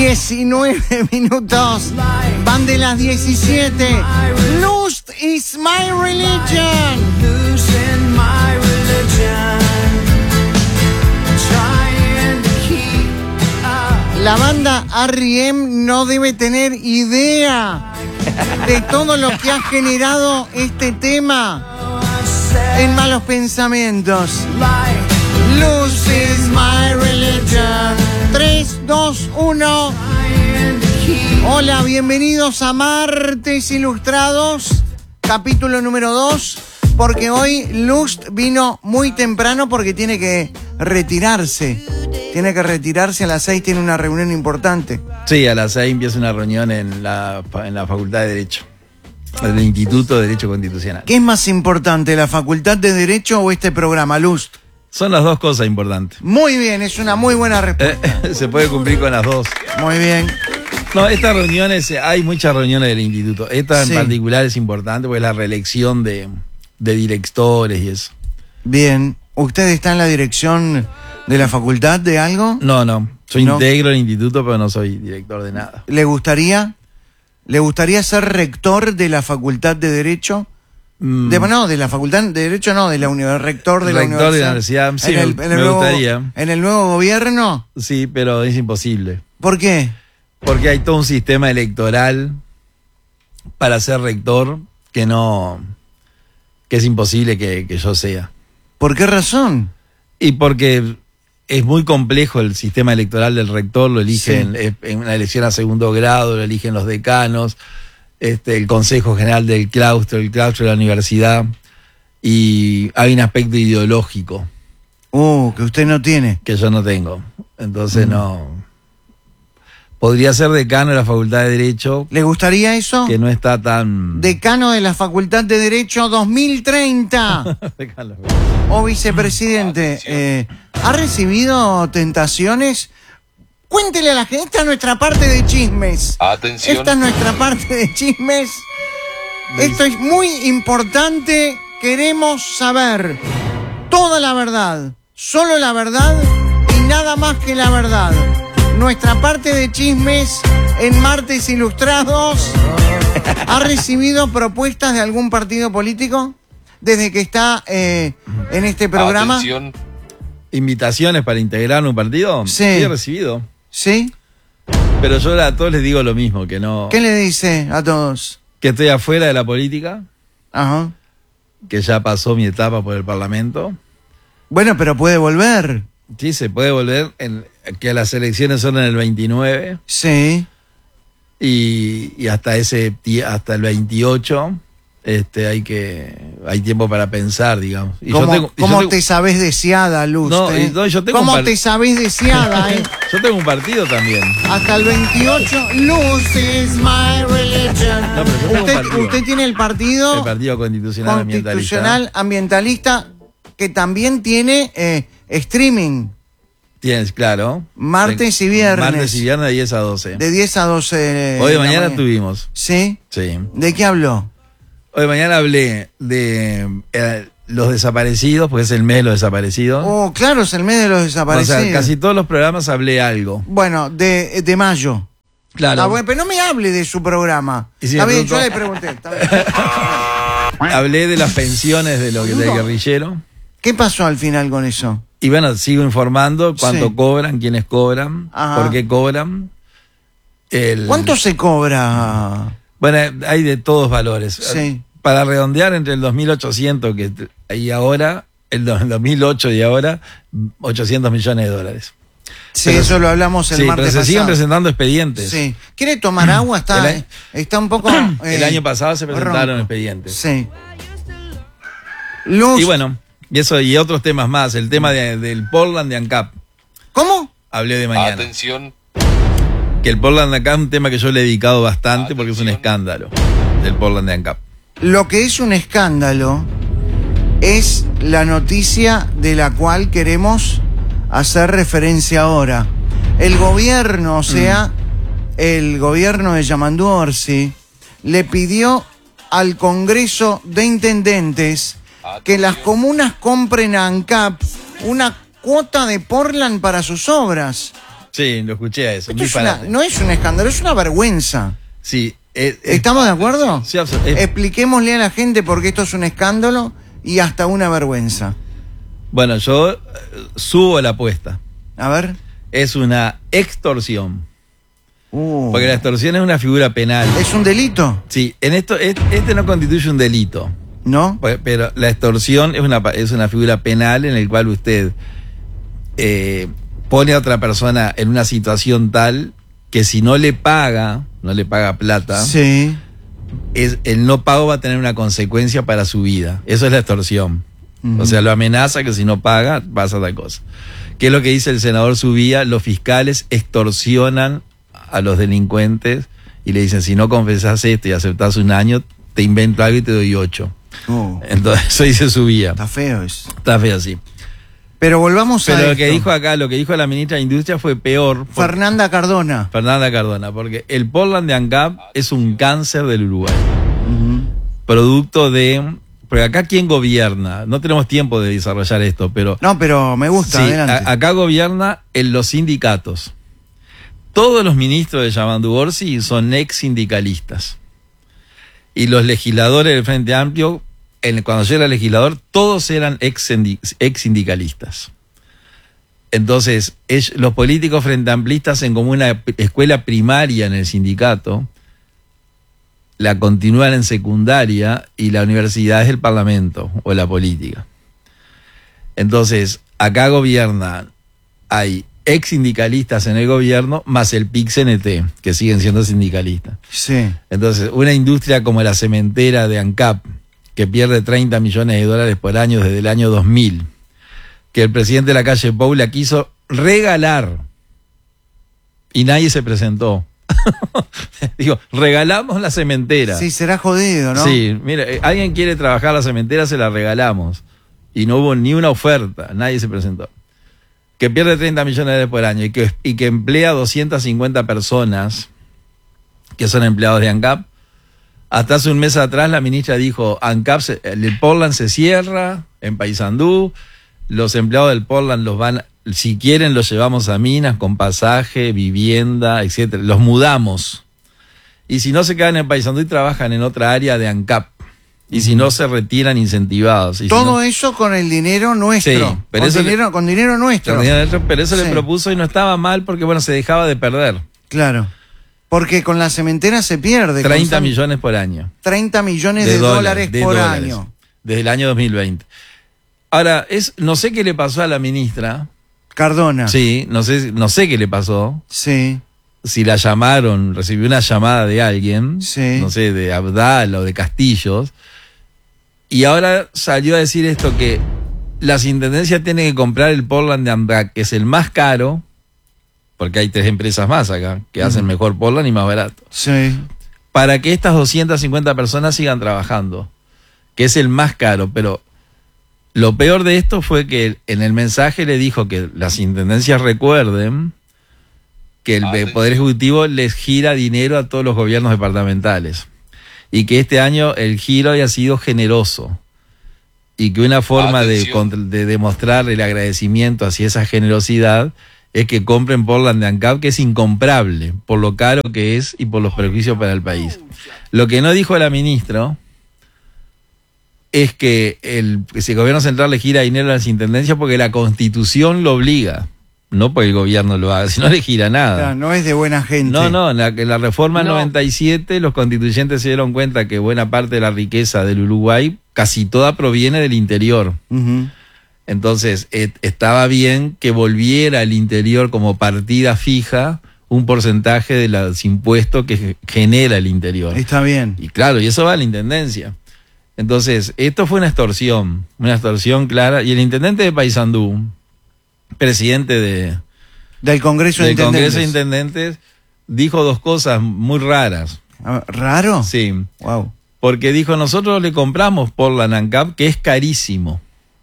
19 minutos. Van de las 17. Lust is my religion. La banda R.E.M. no debe tener idea de todo lo que ha generado este tema en Malos Pensamientos. Lust is my religion. 3, 2, 1. Hola, bienvenidos a Martes Ilustrados, capítulo número 2, porque hoy Lust vino muy temprano porque tiene que retirarse. Tiene que retirarse, a las 6 tiene una reunión importante. Sí, a las 6 empieza una reunión en la Facultad de Derecho, del Instituto de Derecho Constitucional. ¿Qué es más importante, la Facultad de Derecho o este programa, Lust? Son las dos cosas importantes. Muy bien, es una muy buena respuesta. Se puede cumplir con las dos. Muy bien. No, estas reuniones, hay muchas reuniones del instituto. Esta en particular es importante porque es la reelección de directores y eso. Bien. ¿Usted está en la dirección de la facultad de algo? No. Soy integro del instituto, pero no soy director de nada. ¿Le gustaría ser rector de la Facultad de Derecho? De la Facultad de Derecho no, de la rector de la universidad. Sí, me gustaría. ¿En el nuevo gobierno? Sí, pero es imposible. ¿Por qué? Porque hay todo un sistema electoral para ser rector que es imposible que yo sea. ¿Por qué razón? Y porque es muy complejo el sistema electoral del rector, lo eligen en una elección a segundo grado, lo eligen los decanos, el Consejo General del claustro, el claustro de la universidad, y hay un aspecto ideológico. Que usted no tiene. Que yo no tengo. Entonces no. Podría ser decano de la Facultad de Derecho. ¿Le gustaría eso? Que no está tan... Decano de la Facultad de Derecho 2030. O vicepresidente. ¿Ha recibido tentaciones? Cuéntele a la gente. Esta es nuestra parte de chismes. Atención. Esta es nuestra parte de chismes. Esto es muy importante. Queremos saber toda la verdad. Solo la verdad y nada más que la verdad. Nuestra parte de chismes en Martes Ilustrados. ¿Ha recibido propuestas de algún partido político desde que está en este programa? Atención. ¿Invitaciones para integrar un partido? Sí. He recibido. ¿Sí? Pero yo a todos les digo lo mismo, que no... ¿Qué le dice a todos? Que estoy afuera de la política. Ajá. Que ya pasó mi etapa por el Parlamento. Bueno, pero puede volver. Sí, se puede volver, que las elecciones son en el 29. Sí. Y hasta el 28 hay tiempo para pensar, digamos. Y ¿Cómo te sabés deseada, Luz? Yo tengo ¿Cómo te sabés deseada, Yo tengo un partido también. Hasta el 28, Luz is my religion. No, pero yo tengo un partido. Usted tiene el partido Constitucional Ambientalista, que también tiene streaming. Tienes, claro. Martes y viernes. Martes y viernes de 10 a 12. De 10 a 12. Hoy de mañana tuvimos. ¿Sí? Sí. ¿De qué habló? Hoy de mañana hablé de los desaparecidos, porque es el mes de los desaparecidos. Claro, es el mes de los desaparecidos. O sea, casi todos los programas hablé algo. Bueno, de mayo. Claro. Bueno, pero no me hable de su programa. Si Está bien, yo le pregunté. Hablé de las pensiones del guerrillero. ¿Qué pasó al final con eso? Y bueno, sigo informando cuánto cobran, quiénes cobran, por qué cobran. ¿Cuánto se cobra? Bueno, hay de todos valores. Sí. Para redondear, entre el 2.800 y ahora, el 2008 y ahora, $800 millones. Sí, pero eso lo hablamos el martes pero se pasado. siguen presentando expedientes. Sí. ¿Quiere tomar agua? Está un poco... el año pasado se presentaron expedientes. Sí. Luz. Y bueno... Y eso y otros temas más, el tema del Portland de ANCAP. ¿Cómo? Hablé de mañana. Atención. Que el Portland de ANCAP es un tema que yo le he dedicado bastante porque es un escándalo del Portland de ANCAP. Lo que es un escándalo es la noticia de la cual queremos hacer referencia ahora. El gobierno, el gobierno de Yamandú Orsi, le pidió al Congreso de Intendentes que las comunas compren a ANCAP una cuota de Portland para sus obras. Sí, lo escuché a eso. No es un escándalo, es una vergüenza. Sí. ¿Estamos de acuerdo? Sí, expliquémosle a la gente por qué esto es un escándalo y hasta una vergüenza. Bueno, yo subo la apuesta. A ver. Es una extorsión. Porque la extorsión es una figura penal. ¿Es un delito? Sí, en esto, este no constituye un delito. ¿No? Pero la extorsión es una figura penal en la cual usted pone a otra persona en una situación tal que si no le paga plata, sí, el no pago va a tener una consecuencia para su vida. Eso es la extorsión. O sea, lo amenaza que si no paga, pasa tal cosa. ¿Qué es lo que dice el senador Subía? Los fiscales extorsionan a los delincuentes y le dicen, si no confesás esto y aceptás un año, te invento algo y te doy 8. Entonces, eso dice Subía. Está feo eso. Está feo, sí. Pero volvamos a Pero esto. lo que dijo acá, lo que dijo la ministra de Industria fue peor. Fernanda Cardona, porque el Portland de ANCAP es un cáncer del Uruguay. Producto de... Porque acá ¿quién gobierna? No tenemos tiempo de desarrollar esto, pero... No, pero me gusta, sí, adelante. Acá gobierna en los sindicatos. Todos los ministros de Yamandu Orsi son ex sindicalistas. Y los legisladores del Frente Amplio, cuando yo era legislador, todos eran ex sindicalistas. Entonces, los políticos frente amplistas en como una escuela primaria en el sindicato, la continúan en secundaria y la universidad es el parlamento o la política. Entonces, acá gobiernan, hay ex sindicalistas en el gobierno, más el PIC-CNT, que siguen siendo sindicalistas. Sí. Entonces, una industria como la cementera de ANCAP, que pierde 30 millones de dólares por año desde el año 2000, que el presidente de la calle Pou la quiso regalar y nadie se presentó. Digo, regalamos la cementera. Sí, será jodido, ¿no? Sí, mira, alguien quiere trabajar la cementera, se la regalamos. Y no hubo ni una oferta, nadie se presentó. Que pierde 30 millones de dólares por año y que emplea 250 personas que son empleados de ANCAP. Hasta hace un mes atrás la ministra dijo, ANCAP, el Portland se cierra en Paysandú, los empleados del Portland los van, si quieren los llevamos a Minas con pasaje, vivienda, etcétera, los mudamos. Y si no se quedan en Paysandú y trabajan en otra área de ANCAP. Y si no se retiran incentivados. Y todo si no, eso con el dinero nuestro. Sí, pero con dinero nuestro. Pero eso sí, le propuso y no estaba mal porque, bueno, se dejaba de perder. Claro. Porque con la cementera se pierde. 30 millones por año. 30 millones de dólares por año. Desde el año 2020. Ahora, no sé qué le pasó a la ministra. Cardona. Sí, no sé qué le pasó. Sí. Si la llamaron, recibió una llamada de alguien. Sí. No sé, de Abdal o de Castillos. Y ahora salió a decir esto, que las intendencias tienen que comprar el Portland de ANCAP, que es el más caro, porque hay 3 empresas más acá que hacen mejor Portland y más barato. Sí. Para que estas 250 personas sigan trabajando, que es el más caro. Pero lo peor de esto fue que en el mensaje le dijo que las intendencias recuerden que el Poder Ejecutivo les gira dinero a todos los gobiernos departamentales. Y que este año el giro haya sido generoso. Y que una forma de demostrar el agradecimiento hacia esa generosidad es que compren Portland de ANCAP, que es incomprable por lo caro que es y por los perjuicios para el país. Lo que no dijo la ministra es que si el gobierno central le gira dinero a las intendencias porque la Constitución lo obliga. No porque el gobierno lo haga, si no le gira nada. Claro, no es de buena gente. No, en la reforma 97 los constituyentes se dieron cuenta que buena parte de la riqueza del Uruguay, casi toda proviene del interior. Entonces, estaba bien que volviera al interior como partida fija un porcentaje de los impuestos que genera el interior. Está bien. Y claro, y eso va a la intendencia. Entonces, esto fue una extorsión clara. Y el intendente de Paysandú, presidente del Congreso de Intendentes, dijo 2 cosas muy raras. ¿Raro? Sí. Wow. Porque dijo, nosotros le compramos Portland ANCAP, que es carísimo.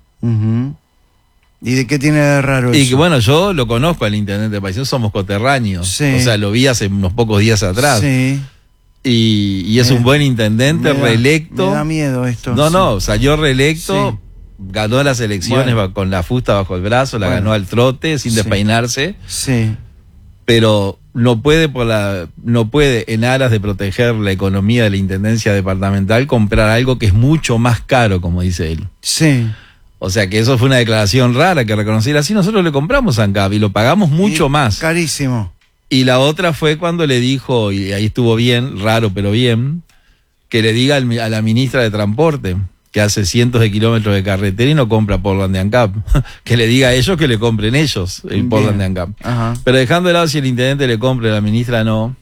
¿Y de qué tiene de raro eso? Y que bueno, yo lo conozco al intendente de Paysandú, somos coterráneos. Sí. O sea, lo vi hace unos pocos días atrás. Sí. Y es un buen intendente, reelecto. Me da miedo esto. No, salió reelecto. Sí. Ganó las elecciones con la fusta bajo el brazo, la ganó al trote, sin despeinarse. Sí. pero no puede en aras de proteger la economía de la intendencia departamental comprar algo que es mucho más caro, como dice él. Sí. O sea que eso fue una declaración rara que reconociera así. Nosotros le compramos a ANCAP y lo pagamos mucho más. Carísimo. Y la otra fue cuando le dijo, y ahí estuvo bien, raro pero bien, que le diga a la ministra de Transporte, que hace cientos de kilómetros de carretera y no compra Portland de ANCAP, que le diga a ellos que le compren ellos el Portland de ANCAP. Ajá. Pero dejando de lado si el intendente le compra y la ministra no,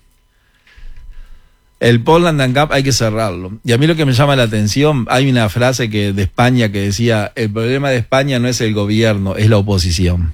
el Portland de ANCAP hay que cerrarlo. Y a mí lo que me llama la atención, hay una frase de España que decía, el problema de España no es el gobierno, es la oposición.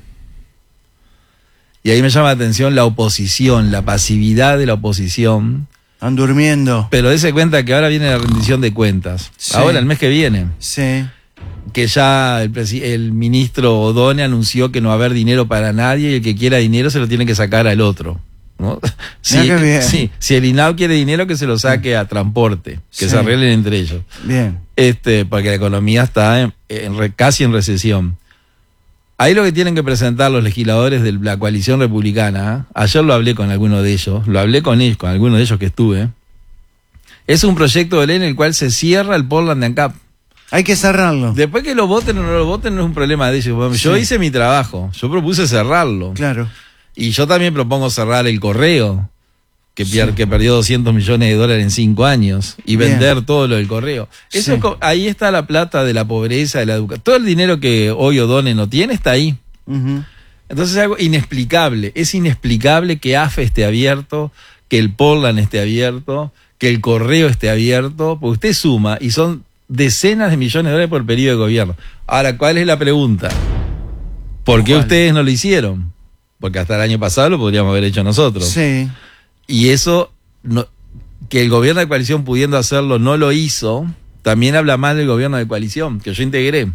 Y ahí me llama la atención la oposición, la pasividad de la oposición. Están durmiendo. Pero dése cuenta que ahora viene la rendición de cuentas. Sí. Ahora, el mes que viene. Sí. Que ya el ministro O'Donnell anunció que no va a haber dinero para nadie y el que quiera dinero se lo tiene que sacar al otro, ¿no? Mira qué bien. Sí, si el INAU quiere dinero, que se lo saque a Transporte, que Sí. se arreglen entre ellos. Bien. Porque la economía está casi en recesión. Ahí lo que tienen que presentar los legisladores de la coalición republicana, ayer lo hablé con alguno de ellos, lo hablé con ellos, con alguno de ellos que estuve, es un proyecto de ley en el cual se cierra el Portland de ANCAP. Hay que cerrarlo. Después que lo voten o no lo voten no es un problema de ellos. Bueno, yo Sí. hice mi trabajo, yo propuse cerrarlo. Claro. Y yo también propongo cerrar el correo, que perdió $200 millones en 5 años, y Bien. vender todo lo del correo. Eso Sí. ahí está la plata de la pobreza, de la educación. Todo el dinero que hoy O'Donnell no tiene está ahí. Ujú. Entonces es algo inexplicable. Es inexplicable que AFE esté abierto, que el Portland esté abierto, que el correo esté abierto, porque usted suma y son decenas de millones de dólares por periodo de gobierno. Ahora, ¿cuál es la pregunta? ¿Por qué ¿Cuál? ustedes no lo hicieron? Porque hasta el año pasado lo podríamos haber hecho nosotros. Sí. Y eso, que el gobierno de coalición pudiendo hacerlo no lo hizo, también habla mal del gobierno de coalición, que yo integré.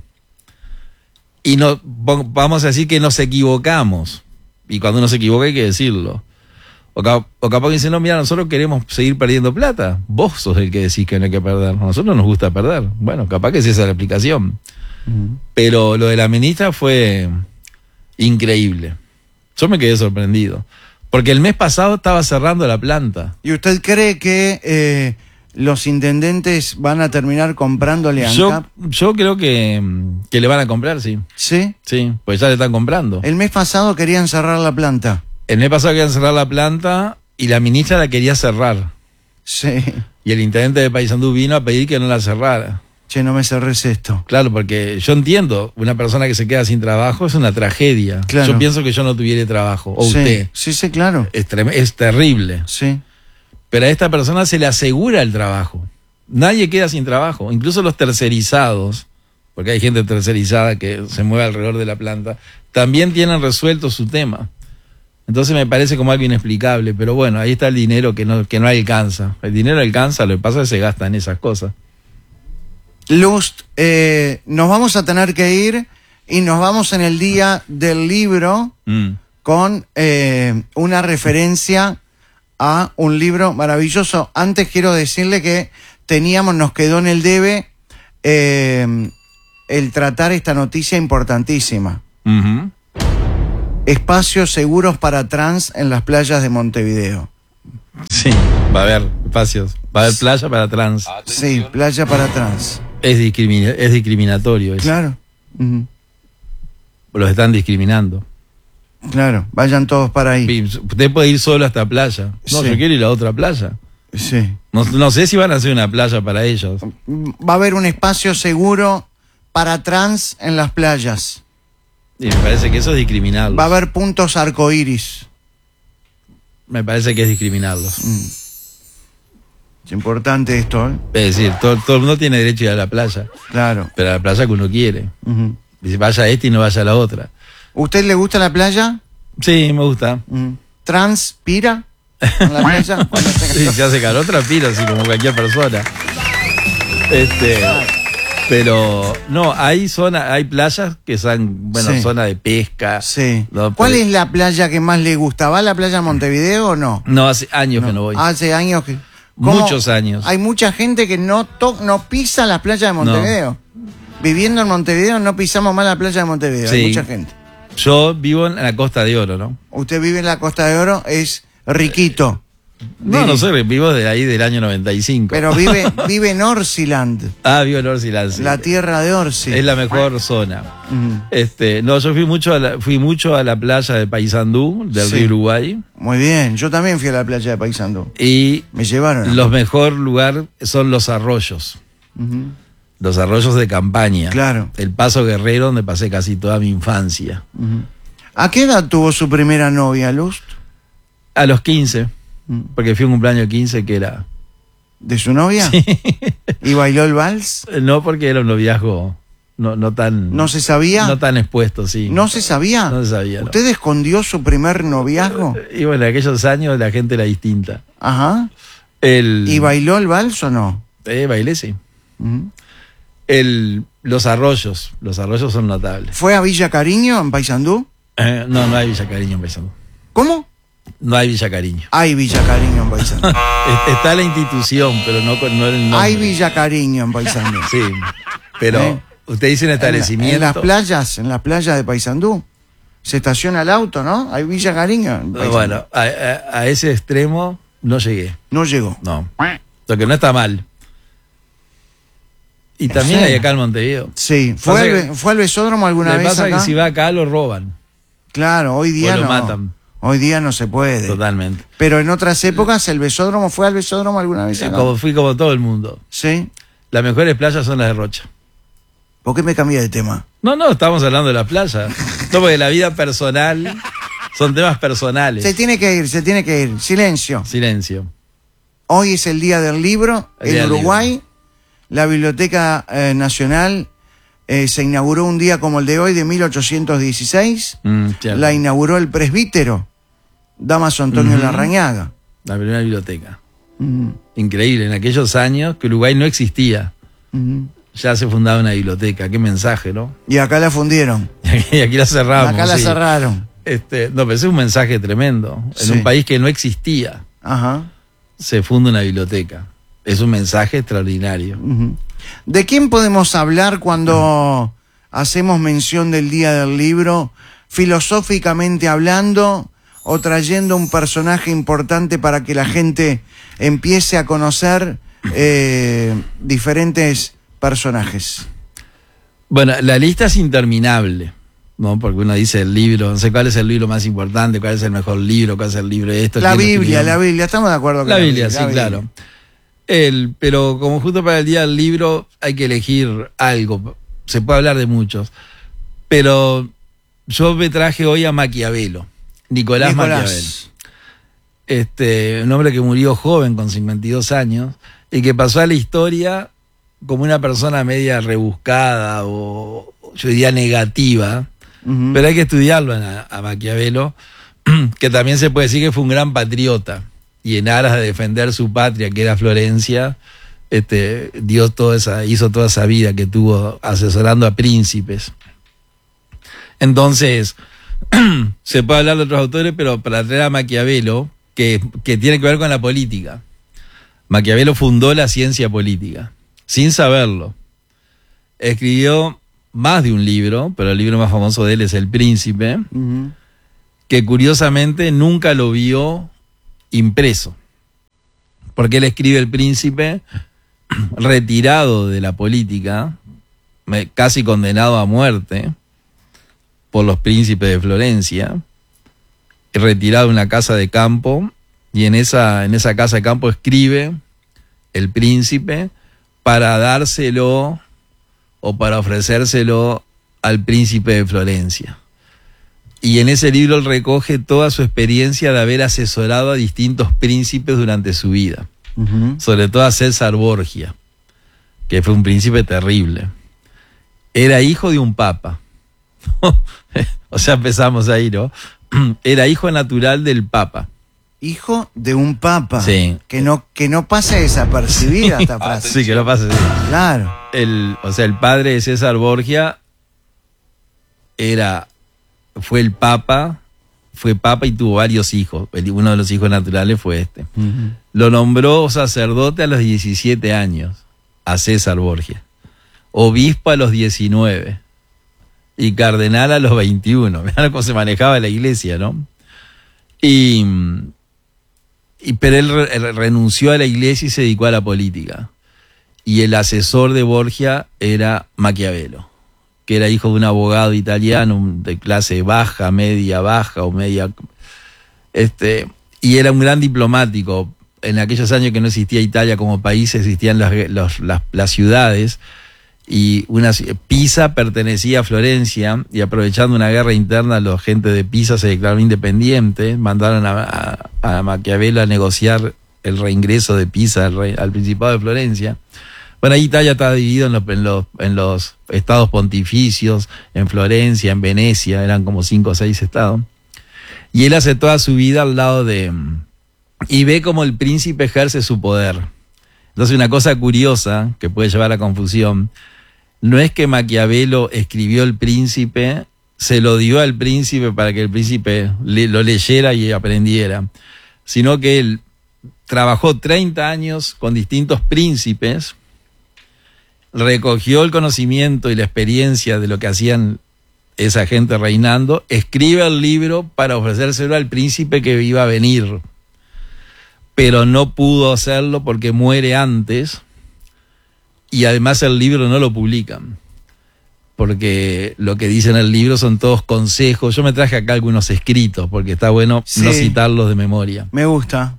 Y vamos a decir que nos equivocamos. Y cuando uno se equivoca hay que decirlo. O capaz que dicen, no, mira, nosotros queremos seguir perdiendo plata. Vos sos el que decís que no hay que perder. A nosotros nos gusta perder. Bueno, capaz que esa es la explicación. Pero lo de la ministra fue increíble. Yo me quedé sorprendido. Porque el mes pasado estaba cerrando la planta. ¿Y usted cree que los intendentes van a terminar comprándole a ANCAP? Yo creo que le van a comprar, sí. ¿Sí? Sí, pues ya le están comprando. El mes pasado querían cerrar la planta. El mes pasado querían cerrar la planta y la ministra la quería cerrar. Sí. Y el intendente de Paysandú vino a pedir que no la cerrara. Che, no me cerres esto. Claro, porque yo entiendo, una persona que se queda sin trabajo es una tragedia. Claro. Yo pienso que yo no tuviera trabajo, o Sí. usted. Sí, claro. Es terrible. Sí. Pero a esta persona se le asegura el trabajo. Nadie queda sin trabajo, incluso los tercerizados, porque hay gente tercerizada que se mueve alrededor de la planta, también tienen resuelto su tema. Entonces me parece como algo inexplicable, pero bueno, ahí está el dinero que no alcanza. El dinero alcanza, lo que pasa es que se gasta en esas cosas. Lust, nos vamos a tener que ir y nos vamos en el día del libro con una referencia a un libro maravilloso. Antes quiero decirle que nos quedó en el debe el tratar esta noticia importantísima. Uh-huh. Espacios seguros para trans en las playas de Montevideo. Sí, va a haber espacios, va a haber playa para trans. Sí, playa para trans. Es discriminatorio eso. Claro. Ujú. Los están discriminando. Claro, vayan todos para ahí. Usted puede ir solo a esta playa. No, Sí. yo quiero ir a otra playa. Sí. No sé si van a hacer una playa para ellos. Va a haber un espacio seguro para trans en las playas. Y me parece que eso es discriminarlos. Va a haber puntos arcoíris. Me parece que es discriminarlos. Es importante esto, ¿eh? Es decir, todo el mundo tiene derecho a ir a la playa, Claro. pero a la playa que uno quiere. Ujú. Dice, vaya a esta y no vaya a la otra. ¿Usted le gusta la playa? Sí, me gusta. ¿Transpira en la playa? Cuando está Sí, se hace calor, transpira, así como cualquier persona. Pero no, hay playas que son, bueno, Sí. zona de pesca. Sí. No, ¿Cuál pero- es la playa que más le gusta? ¿Va a la playa de Montevideo o no? No, hace años que no voy. Hace años que... ¿Cómo? Muchos años. Hay mucha gente que no pisa las playas de Montevideo. Viviendo en Montevideo no pisamos más la playa de Montevideo. Hay Sí. mucha gente. Yo vivo en la Costa de Oro, ¿no? Usted vive en la Costa de Oro, es riquito. No sé, vivo de ahí del año 95. Pero vive en Orsiland. Ah, vivo en Orsiland, sí. La tierra de Orsi. Es la mejor zona. No, yo fui mucho a la playa de Paysandú, del río Uruguay. Muy bien, yo también fui a la playa de Paysandú. Y me llevaron. Los mejor lugar son los arroyos. Los arroyos de campaña. Claro. El Paso Guerrero, donde pasé casi toda mi infancia. ¿A qué edad tuvo su primera novia, Lust? A los 15. Porque fui a un cumpleaños 15 que era... ¿De su novia? Sí. ¿Y bailó el vals? No, porque era un noviazgo no tan... ¿No se sabía? No tan expuesto, sí. ¿No se sabía? No se sabía, ¿Usted escondió su primer noviazgo? Y bueno, en aquellos años la gente era distinta. Ajá. ¿Y bailó el vals o no? Bailé, sí. Los arroyos son notables. ¿Fue a Villa Cariño, en Paysandú? No hay Villa Cariño en Paysandú. ¿Cómo? No hay Villa Cariño. Hay Villa Cariño en Paysandú. Está la institución, pero no el nombre. Hay Villa Cariño en Paysandú. Sí, pero usted dice un establecimiento. En las playas de Paysandú. Se estaciona el auto, ¿no? Hay Villa Cariño en Paysandú. Bueno, a ese extremo no llegué. No llegó. No. Lo que no está mal. Y también hay acá en Montevideo. Sí. ¿Fue al besódromo alguna vez pasa acá? que si va acá lo roban. Claro, hoy día lo matan. Hoy día no se puede. Totalmente. Pero en otras épocas, ¿fue al besódromo alguna vez acá? Fui como todo el mundo. Sí. Las mejores playas son las de Rocha. ¿Por qué me cambié de tema? No, estamos hablando de la playa. No, porque la vida personal son temas personales. Se tiene que ir. Silencio. Silencio. Hoy es el Día del Libro en Uruguay. La Biblioteca Nacional se inauguró un día como el de hoy, de 1816. La inauguró el presbítero Damaso Antonio Larrañaga. La primera biblioteca. Increíble, en aquellos años que Uruguay no existía. Ya se fundaba una biblioteca. Qué mensaje, ¿no? Y acá la fundieron. Y aquí la cerramos. Acá la cerraron. No, pero es un mensaje tremendo. En un país que no existía, se funda una biblioteca. Es un mensaje extraordinario. ¿De quién podemos hablar cuando hacemos mención del Día del Libro? Filosóficamente hablando, o trayendo un personaje importante para que la gente empiece a conocer diferentes personajes. Bueno, la lista es interminable, ¿no? Porque uno dice el libro, no sé cuál es el libro más importante, cuál es el mejor libro, cuál es el libro de esto. La Biblia, estamos de acuerdo con la Biblia. Sí, claro. Pero como justo para el Día del Libro hay que elegir algo. Se puede hablar de muchos. Pero yo me traje hoy a Maquiavelo. Nicolás Maquiavelo. Un hombre que murió joven, con 52 años, y que pasó a la historia como una persona media rebuscada o yo diría negativa. Pero hay que estudiarlo a Maquiavelo, que también se puede decir que fue un gran patriota. Y en aras de defender su patria, que era Florencia, hizo toda esa vida que tuvo asesorando a príncipes. Entonces, se puede hablar de otros autores, pero para traer a Maquiavelo, que tiene que ver con la política. Maquiavelo fundó la ciencia política, sin saberlo. Escribió más de un libro, pero el libro más famoso de él es El Príncipe, que curiosamente nunca lo vio impreso, porque él escribe El Príncipe retirado de la política, casi condenado a muerte por los príncipes de Florencia, retirado en una casa de campo, y en esa casa de campo escribe El Príncipe para dárselo o para ofrecérselo al príncipe de Florencia. Y en ese libro él recoge toda su experiencia de haber asesorado a distintos príncipes durante su vida. Sobre todo a César Borgia, que fue un príncipe terrible. Era hijo de un papa. O sea, empezamos ahí, ¿no? Era hijo natural del papa. Hijo de un papa. Sí. Que no pase desapercibida esta frase. Sí, que no pase. Sí. Claro. El padre de César Borgia fue papa y tuvo varios hijos. Uno de los hijos naturales fue este. Lo nombró sacerdote a los 17 años, a César Borgia. Obispo a los 19. y cardenal a los 21. Mirá cómo se manejaba la iglesia, ¿no? Pero él renunció a la iglesia y se dedicó a la política. Y el asesor de Borgia era Maquiavelo, que era hijo de un abogado italiano de clase baja, media baja o media. Y era un gran diplomático. En aquellos años que no existía Italia como país, existían las ciudades. Y Pisa pertenecía a Florencia, y aprovechando una guerra interna, la gente de Pisa se declaró independiente, mandaron a Maquiavelo a negociar el reingreso de Pisa al Principado de Florencia. Bueno, ahí Italia estaba dividido en los estados pontificios, en Florencia, en Venecia, eran como 5 o 6 estados. Y él hace toda su vida al lado y ve cómo el príncipe ejerce su poder. Entonces, una cosa curiosa que puede llevar a confusión, no es que Maquiavelo escribió El Príncipe, se lo dio al príncipe para que el príncipe lo leyera y aprendiera, sino que él trabajó 30 años con distintos príncipes, recogió el conocimiento y la experiencia de lo que hacían esa gente reinando, escribe el libro para ofrecérselo al príncipe que iba a venir, pero no pudo hacerlo porque muere antes, y además el libro no lo publican, porque lo que dice en el libro son todos consejos. Yo me traje acá algunos escritos, porque está bueno no citarlos de memoria. Me gusta.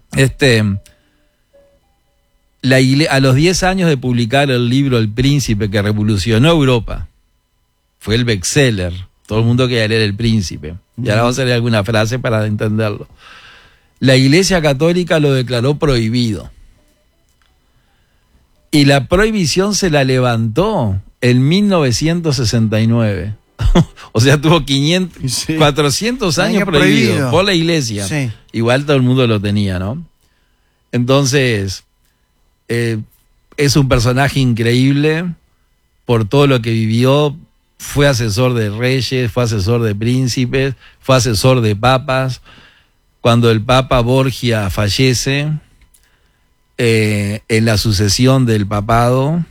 A los 10 años de publicar el libro El Príncipe, que revolucionó Europa, fue el bestseller, todo el mundo quería leer El Príncipe, y ahora vamos a leer alguna frase para entenderlo. La Iglesia Católica lo declaró prohibido. Y la prohibición se la levantó en 1969. O sea, tuvo 400 años prohibido por la Iglesia. Sí. Igual todo el mundo lo tenía, ¿no? Entonces, es un personaje increíble por todo lo que vivió. Fue asesor de reyes, fue asesor de príncipes, fue asesor de papas. Cuando el Papa Borgia fallece, en la sucesión del papado,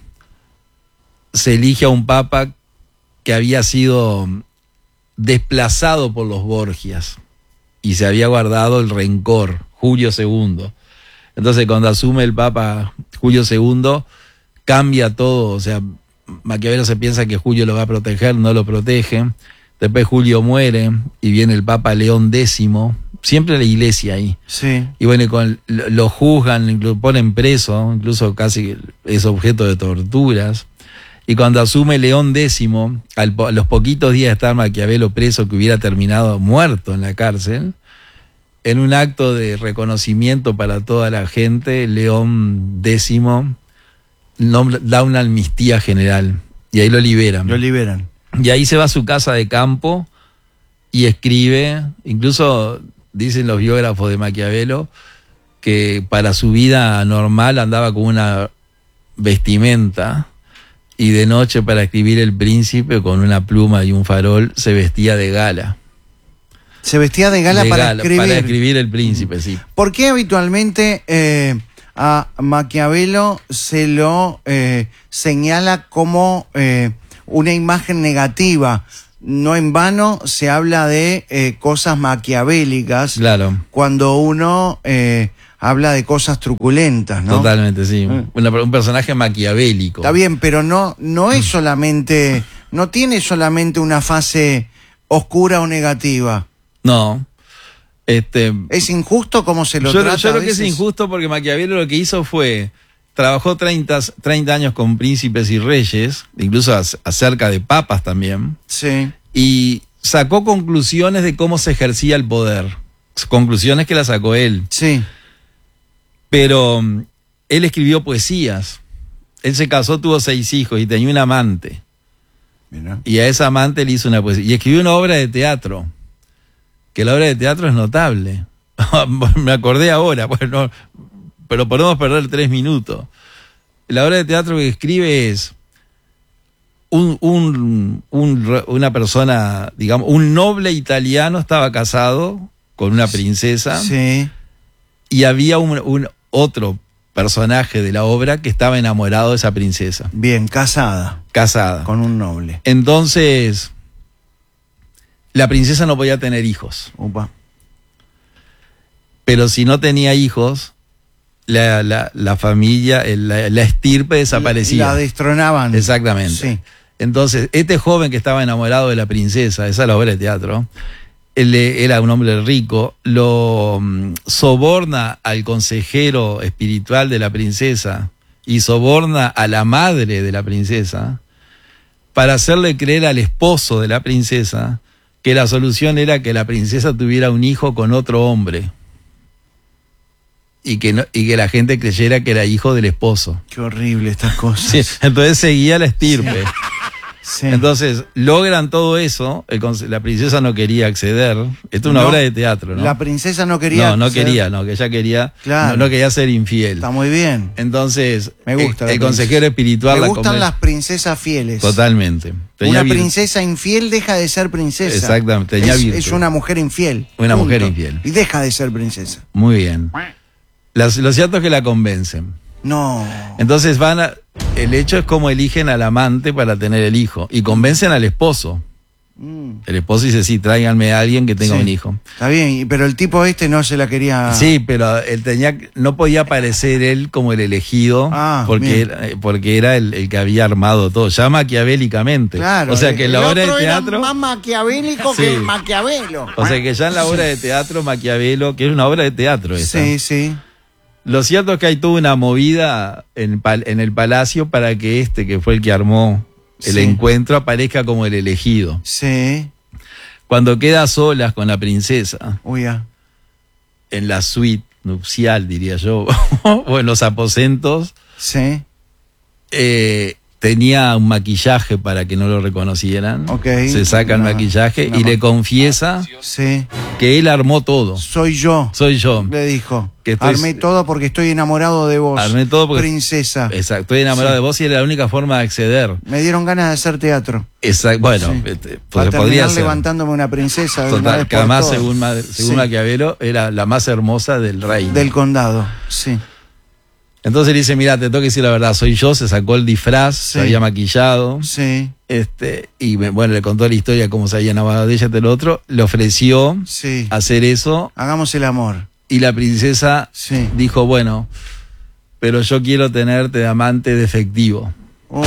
se elige a un papa que había sido desplazado por los Borgias y se había guardado el rencor, Julio II. Entonces, cuando asume el Papa Julio II, cambia todo. O sea, Maquiavelo se piensa que Julio lo va a proteger, no lo protege. Después Julio muere y viene el Papa León X, siempre la iglesia ahí. Sí. Y bueno, lo juzgan, lo ponen preso, incluso casi es objeto de torturas. Y cuando asume León X, a los poquitos días de estar Maquiavelo preso, que hubiera terminado muerto en la cárcel, en un acto de reconocimiento para toda la gente, León X da una amnistía general y ahí lo liberan. Lo liberan. Y ahí se va a su casa de campo y escribe, incluso dicen los biógrafos de Maquiavelo, que para su vida normal andaba con una vestimenta y de noche para escribir El Príncipe con una pluma y un farol se vestía de gala. Se vestía de gala para escribir El Príncipe, sí. ¿Por qué habitualmente a Maquiavelo se lo señala como una imagen negativa? No en vano se habla de cosas maquiavélicas, claro, cuando uno habla de cosas truculentas, ¿no? Totalmente, sí. Un personaje maquiavélico. Está bien, pero no es solamente, no tiene solamente una fase oscura o negativa. No. ¿Es injusto cómo se lo trata? Yo creo que es injusto porque Maquiavelo lo que hizo fue, trabajó 30 años con príncipes y reyes, incluso acerca de papas también. Sí. Y sacó conclusiones de cómo se ejercía el poder. Conclusiones que las sacó él. Sí. Pero él escribió poesías. Él se casó, tuvo 6 hijos y tenía un amante. Mira. Y a esa amante le hizo una poesía. Y escribió una obra de teatro. Que la obra de teatro es notable. Me acordé ahora, bueno, pero podemos perder 3 minutos. La obra de teatro que escribe es una persona, digamos, un noble italiano estaba casado con una princesa. Sí. Y había un otro personaje de la obra que estaba enamorado de esa princesa. Bien, casada. Casada. Con un noble. Entonces, la princesa no podía tener hijos. Upa. Pero si no tenía hijos, la familia, la estirpe desaparecía. La destronaban. Exactamente. Sí. Entonces, este joven que estaba enamorado de la princesa, esa es la obra de teatro, él era un hombre rico, lo soborna al consejero espiritual de la princesa y soborna a la madre de la princesa para hacerle creer al esposo de la princesa que la solución era que la princesa tuviera un hijo con otro hombre y que la gente creyera que era hijo del esposo. Qué horrible estas cosas. Sí, entonces seguía la estirpe. Sí. Entonces logran todo eso, la princesa no quería acceder. Esto es una obra de teatro, ¿no? La princesa no quería. No quería, que ella quería, claro. no quería ser infiel. Está muy bien. Entonces, me gusta el consejero espiritual me gustan las princesas fieles. Totalmente. Una princesa infiel deja de ser princesa. Exactamente. Es una mujer infiel. Una mujer infiel. Y deja de ser princesa. Muy bien. Lo cierto es que la convencen. No. Entonces el hecho es cómo eligen al amante para tener el hijo. Y convencen al esposo. El esposo dice, sí, tráiganme a alguien que tenga un hijo. Está bien, pero el tipo no se la quería... Sí, pero no podía aparecer él como el elegido, porque era el que había armado todo, ya maquiavélicamente. Claro, o sea que en la obra de teatro... Era más maquiavélico que Maquiavelo. O sea que ya en la obra de teatro, Maquiavelo, que es una obra de teatro esa. Sí, sí. Lo cierto es que hay toda una movida en el palacio para que que fue el que armó el encuentro, aparezca como el elegido. Sí. Cuando queda a solas con la princesa, en la suite nupcial, diría yo, o en los aposentos, tenía un maquillaje para que no lo reconocieran. Se saca el maquillaje y le confiesa que él armó todo. Soy yo, le dijo. Armé todo porque estoy enamorado de vos. Armé todo porque, princesa. Exacto, estoy enamorado de vos y era la única forma de acceder. Me dieron ganas de hacer teatro. Exacto, bueno, podría ser. Levantándome una princesa. Total, que además, según Maquiavelo, era la más hermosa del reino. Del condado, sí. Entonces le dice, mira, te tengo que decir la verdad, soy yo, se sacó el disfraz, se había maquillado, y le contó la historia, cómo se había enamorado de ella, de lo otro, le ofreció hacer eso. Hagamos el amor. Y la princesa dijo, bueno, pero yo quiero tenerte de amante defectivo. Oh.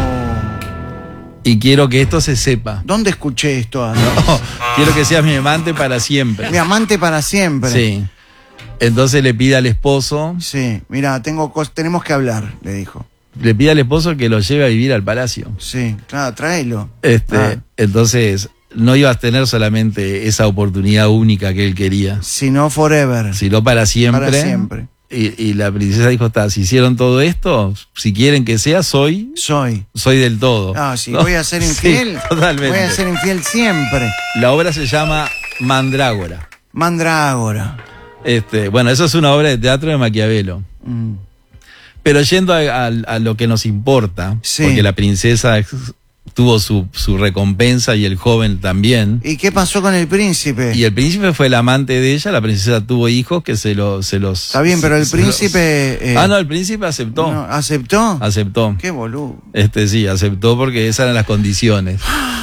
Y quiero que esto se sepa. ¿Dónde escuché esto antes? No, quiero que seas mi amante para siempre. Mi amante para siempre. Sí. Entonces le pide al esposo. Sí, mira, tenemos que hablar, le dijo. Le pide al esposo que lo lleve a vivir al palacio. Sí, claro, tráelo. Entonces no iba a tener solamente esa oportunidad única que él quería. Sino forever. Sino para siempre. Para siempre. Y la princesa dijo, si hicieron todo esto, si quieren que sea, soy del todo. Sí, ¿no? Voy a ser infiel. Sí, totalmente. Voy a ser infiel siempre. La obra se llama Mandrágora. Mandrágora. Bueno, eso es una obra de teatro de Maquiavelo. Pero yendo a lo que nos importa, porque la princesa tuvo su recompensa y el joven también. ¿Y qué pasó con el príncipe? Y el príncipe fue el amante de ella, la princesa tuvo hijos que se los... Está bien, pero el príncipe... no, el príncipe aceptó. No, ¿aceptó? Aceptó. Qué boludo. Sí, aceptó porque esas eran las condiciones.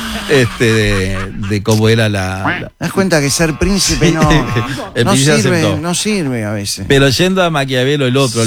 De cómo era la... ¿Te das cuenta que ser príncipe no sirve a veces? Pero yendo a Maquiavelo, el otro,